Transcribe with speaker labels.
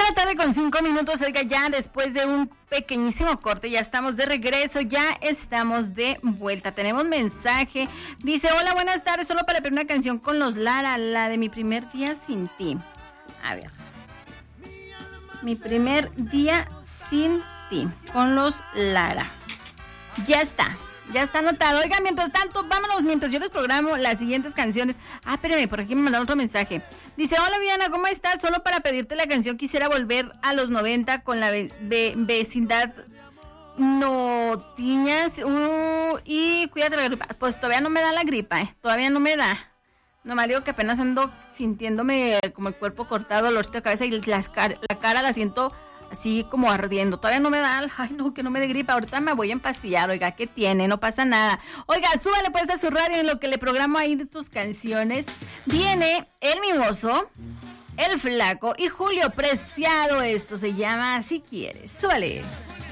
Speaker 1: 2:05 p.m, oiga, ya después de un pequeñísimo corte, ya estamos de regreso, ya estamos de vuelta. Tenemos mensaje, dice: hola, buenas tardes, solo para pedir una canción con los Lara, la de Mi Primer Día Sin Ti. A ver, Mi Primer Día Sin Ti, con los Lara. Ya está anotado. Oigan, mientras tanto, vámonos, mientras yo les programo las siguientes canciones. Espérame, por aquí me mandaron otro mensaje. Dice: hola, Viviana, ¿cómo estás? Solo para pedirte la canción, quisiera volver a los 90 con la vecindad Notiñas. Y cuídate la gripa. Pues todavía no me da la gripa, todavía no me da. Nomás digo que apenas ando sintiéndome como el cuerpo cortado, dolor de cabeza y la cara la siento así como ardiendo. Todavía no me da, ay no, que no me dé gripa. Ahorita me voy a empastillar, oiga, ¿qué tiene? No pasa nada. Oiga, súbale pues a su radio en lo que le programo ahí de tus canciones. Viene El Mimoso, El Flaco y Julio Preciado. Esto se llama Si Quieres. Súbale.